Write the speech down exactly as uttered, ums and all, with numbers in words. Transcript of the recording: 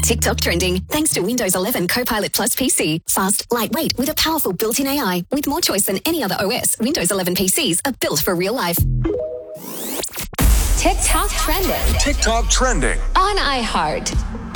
TikTok trending thanks to Windows eleven Copilot Plus P C. Fast, lightweight with a powerful built-in A I. With more choice than any other O S, Windows eleven P Cs are built for real life. TikTok trending. TikTok trending On iHeart.